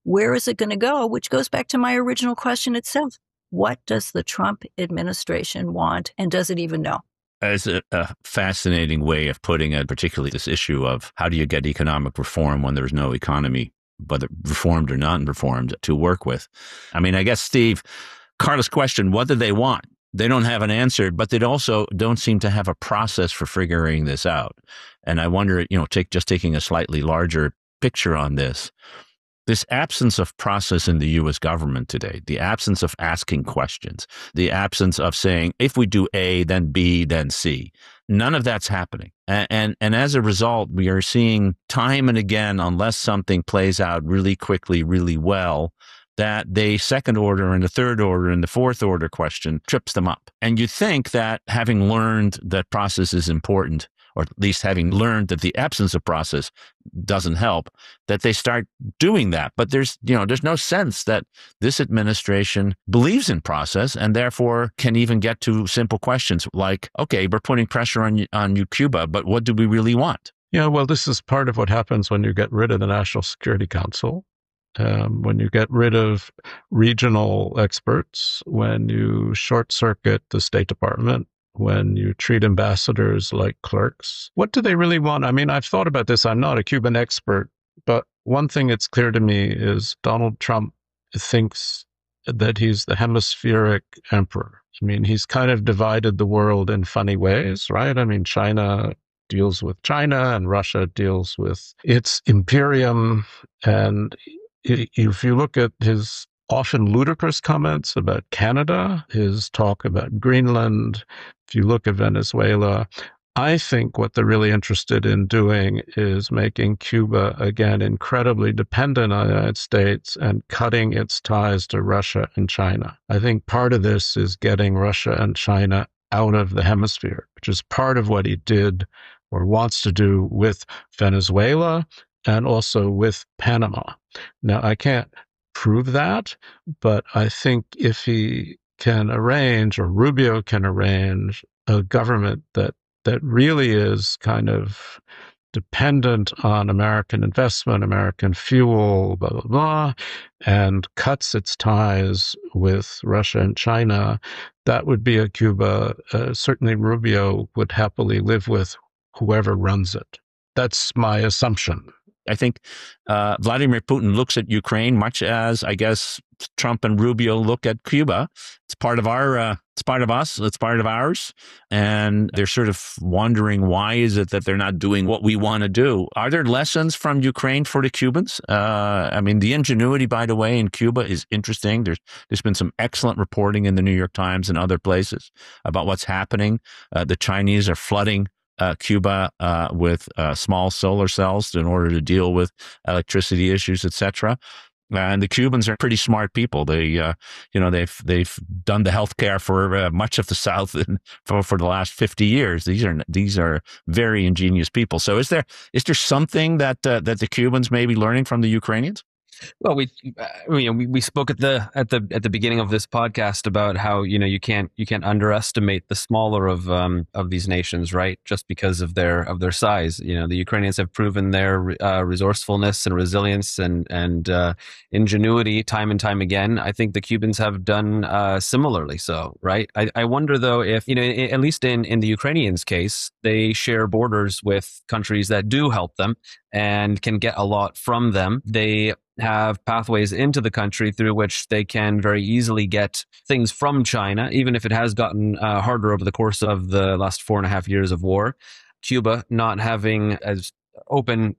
Where is it going to go? Which goes back to my original question itself. What does the Trump administration want, and does it even know? It's a fascinating way of putting it, particularly this issue of how do you get economic reform when there's no economy, whether reformed or non-reformed, to work with. I mean, I guess, Steve, Carla's question, what do they want? They don't have an answer, but they also don't seem to have a process for figuring this out. And I wonder, taking a slightly larger picture on this absence of process in the U.S. government today, the absence of asking questions, the absence of saying, if we do A, then B, then C, none of that's happening. And as a result, we are seeing time and again, unless something plays out really quickly, really well, that the second order and the third order and the fourth order question trips them up. And you think that having learned that process is important, or at least having learned that the absence of process doesn't help, that they start doing that. But there's no sense that this administration believes in process and therefore can even get to simple questions like, okay, we're putting pressure on you, Cuba, but what do we really want? Yeah, well, this is part of what happens when you get rid of the National Security Council. When you get rid of regional experts, when you short circuit the State Department, when you treat ambassadors like clerks. What do they really want? I mean, I've thought about this. I'm not a Cuban expert, but one thing that's clear to me is Donald Trump thinks that he's the hemispheric emperor. I mean, he's kind of divided the world in funny ways, right? I mean, China deals with China and Russia deals with its imperium. And if you look at his often ludicrous comments about Canada, his talk about Greenland, if you look at Venezuela, I think what they're really interested in doing is making Cuba, again, incredibly dependent on the United States and cutting its ties to Russia and China. I think part of this is getting Russia and China out of the hemisphere, which is part of what he did or wants to do with Venezuela and also with Panama. Now, I can't prove that, but I think if he can arrange, or Rubio can arrange, a government that really is kind of dependent on American investment, American fuel, blah, blah, blah, and cuts its ties with Russia and China, that would be a Cuba certainly Rubio would happily live with whoever runs it. That's my assumption. I think Vladimir Putin looks at Ukraine much as, I guess, Trump and Rubio look at Cuba. It's part of it's part of us, it's part of ours. And they're sort of wondering, why is it that they're not doing what we want to do? Are there lessons from Ukraine for the Cubans? I mean, the ingenuity, by the way, in Cuba is interesting. There's been some excellent reporting in the New York Times and other places about what's happening. The Chinese are flooding Cuba with small solar cells in order to deal with electricity issues, etc. And the Cubans are pretty smart people. They, they've done the healthcare for much of the South for the last 50 years. These are very ingenious people. So, is there something that the Cubans may be learning from the Ukrainians? Well, we spoke at the beginning of this podcast about how you can't underestimate the smaller of these nations, right? Just because of their size. The Ukrainians have proven their resourcefulness and resilience and ingenuity time and time again. I think the Cubans have done similarly so, right? I wonder though if at least in the Ukrainians' case, they share borders with countries that do help them and can get a lot from them. They have pathways into the country through which they can very easily get things from China, even if it has gotten harder over the course of the last 4.5 years of war. Cuba not having as open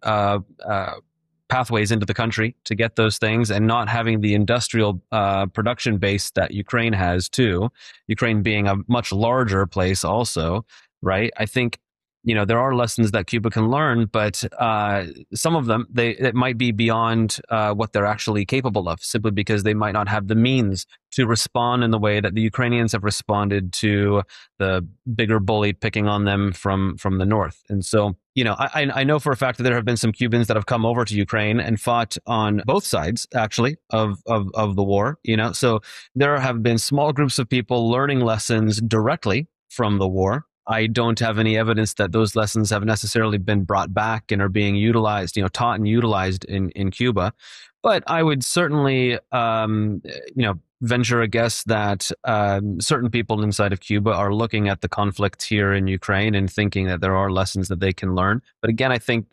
pathways into the country to get those things, and not having the industrial production base that Ukraine has too. Ukraine being a much larger place also, right? I think there are lessons that Cuba can learn, but some of them, it might be beyond what they're actually capable of, simply because they might not have the means to respond in the way that the Ukrainians have responded to the bigger bully picking on them from the north. And so, I know for a fact that there have been some Cubans that have come over to Ukraine and fought on both sides, actually, of the war. So there have been small groups of people learning lessons directly from the war. I don't have any evidence that those lessons have necessarily been brought back and are being utilized, taught and utilized in Cuba. But I would certainly, venture a guess that certain people inside of Cuba are looking at the conflict here in Ukraine and thinking that there are lessons that they can learn. But again, I think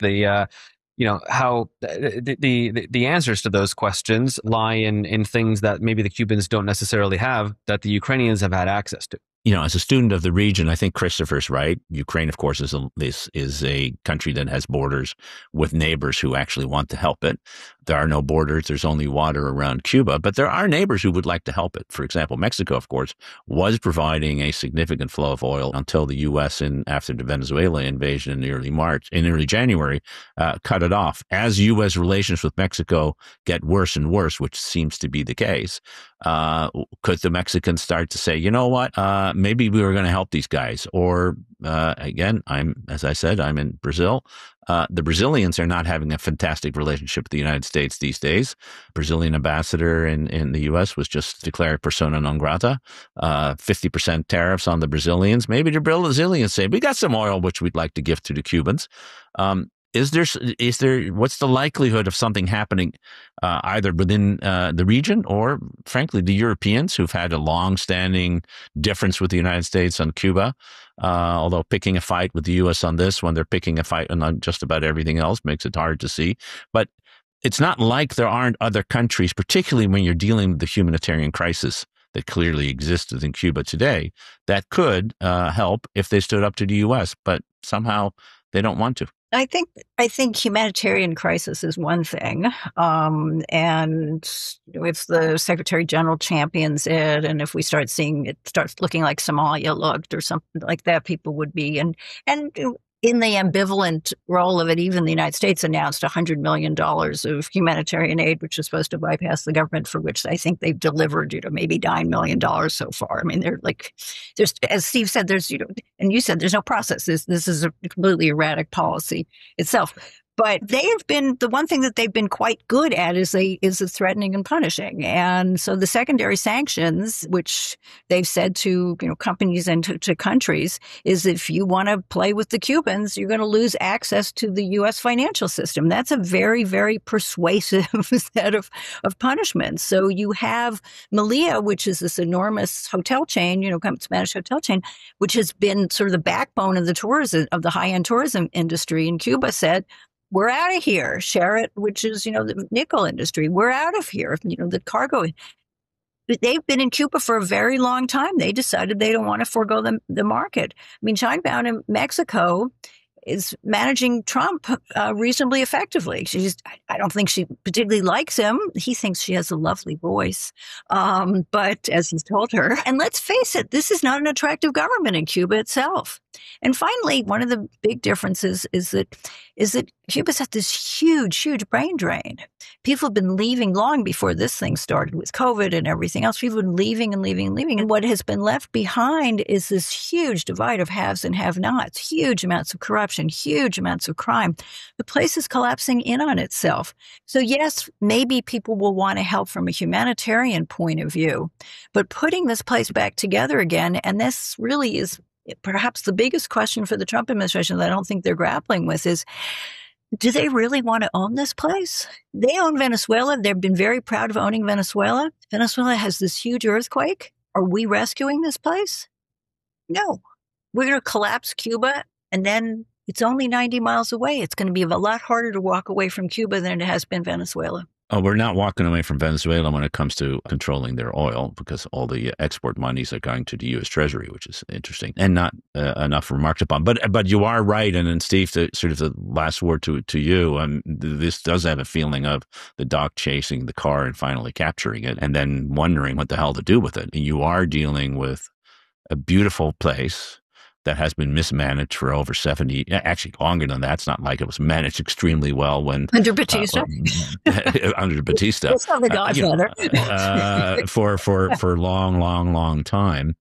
how the answers to those questions lie in things that maybe the Cubans don't necessarily have that the Ukrainians have had access to. As a student of the region, I think Christopher's right. Ukraine, of course, is a country that has borders with neighbors who actually want to help it. There are no borders. There's only water around Cuba, but there are neighbors who would like to help it. For example, Mexico, of course, was providing a significant flow of oil until the U.S. after the Venezuela invasion in early January, cut it off. As U.S. relations with Mexico get worse and worse, which seems to be the case, could the Mexicans start to say, you know what, maybe we were going to help these guys? Or again, as I said, I'm in Brazil. The Brazilians are not having a fantastic relationship with the United States these days. Brazilian ambassador in the U.S. was just declared persona non grata. 50% tariffs on the Brazilians. Maybe the Brazilians say, we got some oil which we'd like to give to the Cubans. Is there, what's the likelihood of something happening either within the region or, frankly, the Europeans who've had a long-standing difference with the United States on Cuba, although picking a fight with the U.S. on this when they're picking a fight on just about everything else makes it hard to see. But it's not like there aren't other countries, particularly when you're dealing with the humanitarian crisis that clearly existed in Cuba today, that could help if they stood up to the U.S., but somehow they don't want to. I think humanitarian crisis is one thing, and if the Secretary General champions it, and if we start seeing it starts looking like Somalia looked or something like that, people would be and in the ambivalent role of it, even the United States announced $100 million of humanitarian aid, which is supposed to bypass the government, for which I think they've delivered, maybe $9 million so far. I mean, there's, as Steve said, and you said, there's no process. This is a completely erratic policy itself. But they have been, the one thing that they've been quite good at is the threatening and punishing. And so the secondary sanctions, which they've said to, companies and to countries, is if you want to play with the Cubans, you're going to lose access to the U.S. financial system. That's a very, very persuasive set of punishments. So you have Melia, which is this enormous hotel chain, Spanish hotel chain, which has been sort of the backbone of the tourism, of the high-end tourism industry in Cuba, said, we're out of here. Sherritt, which is, the nickel industry, we're out of here. The cargo. They've been in Cuba for a very long time. They decided they don't want to forego the market. I mean, Sheinbaum in Mexico is managing Trump reasonably effectively. I don't think she particularly likes him. He thinks she has a lovely voice. But as he's told her, and let's face it, this is not an attractive government in Cuba itself. And finally, one of the big differences is that Cuba's had this huge, huge brain drain. People have been leaving long before this thing started with COVID and everything else. People have been leaving and leaving and leaving. And what has been left behind is this huge divide of haves and have-nots, huge amounts of corruption, huge amounts of crime. The place is collapsing in on itself. So yes, maybe people will want to help from a humanitarian point of view, but putting this place back together again, and this really is perhaps the biggest question for the Trump administration that I don't think they're grappling with is, do they really want to own this place? They own Venezuela. They've been very proud of owning Venezuela. Venezuela has this huge earthquake. Are we rescuing this place? No. We're going to collapse Cuba, and then it's only 90 miles away. It's going to be a lot harder to walk away from Cuba than it has been Venezuela. Oh, we're not walking away from Venezuela when it comes to controlling their oil, because all the export monies are going to the U.S. Treasury, which is interesting and not enough remarked upon. But you are right. And then, Steve, sort of the last word to you, this does have a feeling of the dog chasing the car and finally capturing it and then wondering what the hell to do with it. And you are dealing with a beautiful place that has been mismanaged for over 70, actually longer than that. It's not like it was managed extremely well when under Batista. Under Batista, that's not the Godfather. For a long time.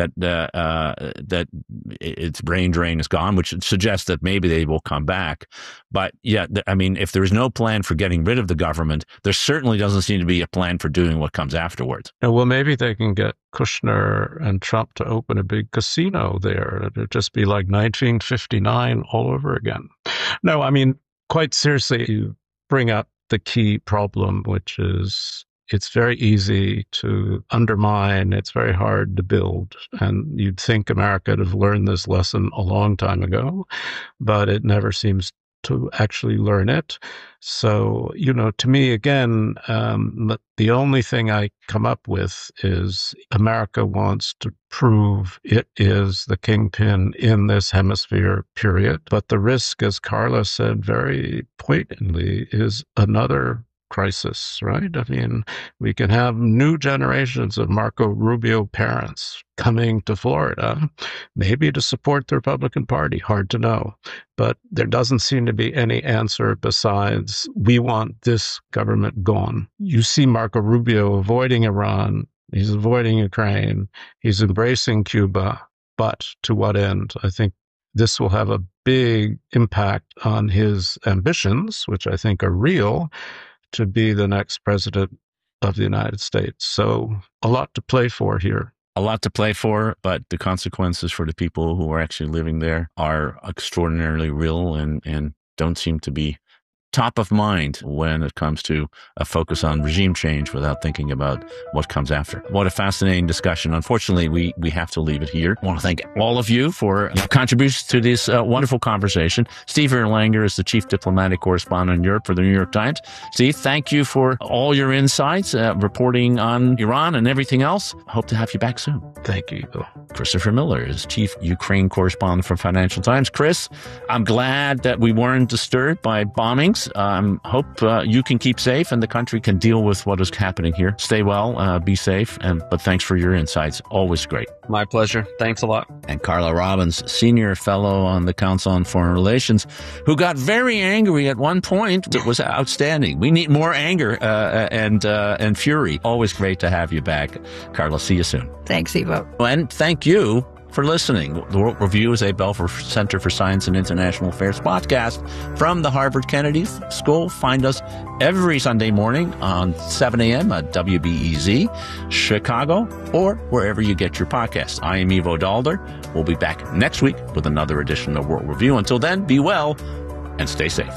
That its brain drain is gone, which suggests that maybe they will come back. But yeah, if there is no plan for getting rid of the government, there certainly doesn't seem to be a plan for doing what comes afterwards. Well, maybe they can get Kushner and Trump to open a big casino there. It'd just be like 1959 all over again. No, quite seriously, you bring up the key problem, which is it's very easy to undermine. It's very hard to build. And you'd think America would have learned this lesson a long time ago, but it never seems to actually learn it. So, to me, again, the only thing I come up with is America wants to prove it is the kingpin in this hemisphere, period. But the risk, as Carla said very poignantly, is another crisis, right? I mean, we can have new generations of Marco Rubio parents coming to Florida, maybe to support the Republican Party, hard to know. But there doesn't seem to be any answer besides, we want this government gone. You see Marco Rubio avoiding Iran, he's avoiding Ukraine, he's embracing Cuba, but to what end? I think this will have a big impact on his ambitions, which I think are real, to be the next president of the United States. So a lot to play for here. A lot to play for, but the consequences for the people who are actually living there are extraordinarily real and don't seem to be top of mind when it comes to a focus on regime change without thinking about what comes after. What a fascinating discussion. Unfortunately, we have to leave it here. I want to thank all of you for your contributions to this wonderful conversation. Steve Erlanger is the Chief Diplomatic Correspondent in Europe for the New York Times. Steve, thank you for all your insights, reporting on Iran and everything else. Hope to have you back soon. Thank you, Bill. Christopher Miller is Chief Ukraine Correspondent for Financial Times. Chris, I'm glad that we weren't disturbed by bombings. Hope you can keep safe and the country can deal with what is happening here. Stay well, be safe, but thanks for your insights. Always great. My pleasure. Thanks a lot. And Carla Robbins, Senior Fellow on the Council on Foreign Relations, who got very angry at one point. It was outstanding. We need more anger and fury. Always great to have you back. Carla, see you soon. Thanks, Ivo. And thank you for listening. The World Review is a Belfer Center for Science and International Affairs podcast from the Harvard Kennedy School. Find us every Sunday morning on 7 a.m. at WBEZ, Chicago, or wherever you get your podcasts. I am Ivo Daalder. We'll be back next week with another edition of World Review. Until then, be well and stay safe.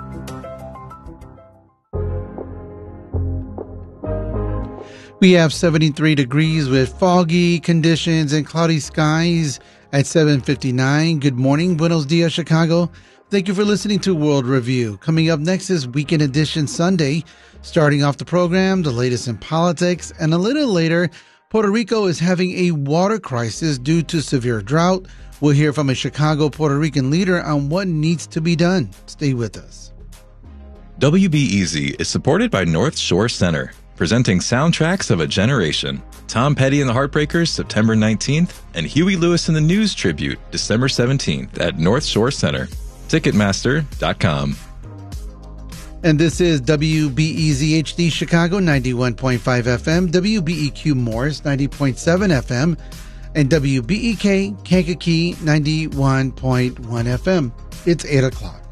We have 73 degrees with foggy conditions and cloudy skies at 7:59. Good morning. Buenos dias, Chicago. Thank you for listening to World Review. Coming up next is Weekend Edition Sunday. Starting off the program, the latest in politics, and a little later, Puerto Rico is having a water crisis due to severe drought. We'll hear from a Chicago Puerto Rican leader on what needs to be done. Stay with us. WBEZ is supported by North Shore Center, presenting Soundtracks of a Generation. Tom Petty and the Heartbreakers, September 19th, and Huey Lewis and the News Tribute, December 17th at North Shore Center. Ticketmaster.com. And this is WBEZ HD Chicago 91.5 FM, WBEQ Morris 90.7 FM, and WBEK Kankakee 91.1 FM. It's 8 o'clock.